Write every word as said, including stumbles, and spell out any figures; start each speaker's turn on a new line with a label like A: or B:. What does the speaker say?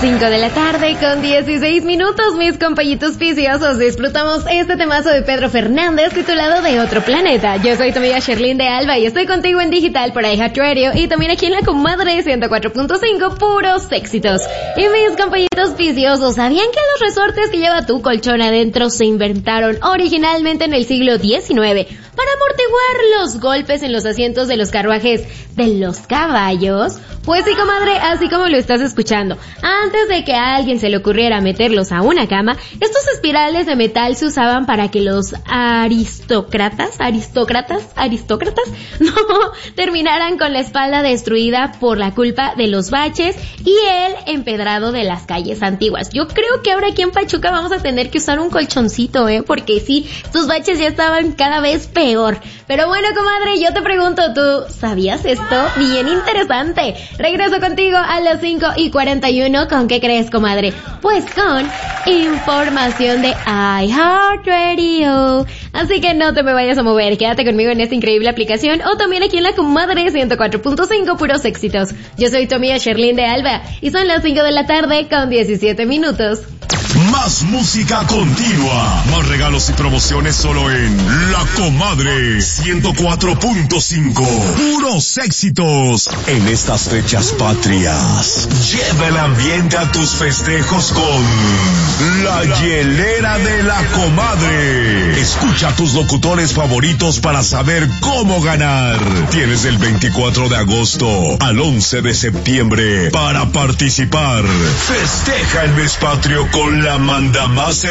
A: cinco de la tarde con dieciséis minutos, mis compañitos viciosos. Disfrutamos este temazo de Pedro Fernández titulado De Otro Planeta. Yo soy tu amiga Sherlyn de Alba y estoy contigo en digital por iHeartRadio y también aquí en la comadre ciento cuatro punto cinco, puros éxitos. Y mis compañitos viciosos, ¿sabían que los resortes que lleva tu colchón adentro se inventaron originalmente en el siglo diecinueve para amortiguar los golpes en los asientos de los carruajes de los caballos? Pues sí, comadre, así como lo estás escuchando. Antes de que a alguien se le ocurriera meterlos a una cama, estos espirales de metal se usaban para que los aristócratas, aristócratas, aristócratas, no, terminaran con la espalda destruida por la culpa de los baches y el empedrado de las calles antiguas. Yo creo que ahora aquí en Pachuca vamos a tener que usar un colchoncito, ¿eh? Porque sí, estos baches ya estaban cada vez peor. Pero bueno, comadre, yo te pregunto, ¿tú sabías esto? Bien interesante. Regreso contigo a las cinco y cuarenta y uno. ¿Con qué crees, comadre? Pues con información de iHeartRadio. Así que no te me vayas a mover. Quédate conmigo en esta increíble aplicación o también aquí en la comadre ciento cuatro punto cinco, puros éxitos. Yo soy tu amiga Sherlyn de Alba y son las cinco de la tarde con diecisiete minutos.
B: Más música continua, más regalos y promociones solo en La Comadre ciento cuatro punto cinco. Puros éxitos. En estas fechas patrias, lleva el ambiente a tus festejos con La Hielera de La Comadre. Escucha a tus locutores favoritos para saber cómo ganar. Tienes del veinticuatro de agosto al once de septiembre para participar. Festeja el mes patrio con la manda más